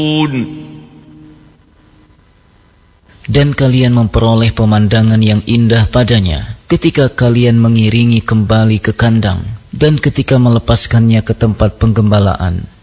Dan kalian memperoleh pemandangan yang indah padanya ketika kalian mengiringi kembali ke kandang dan ketika melepaskannya ke tempat penggembalaan.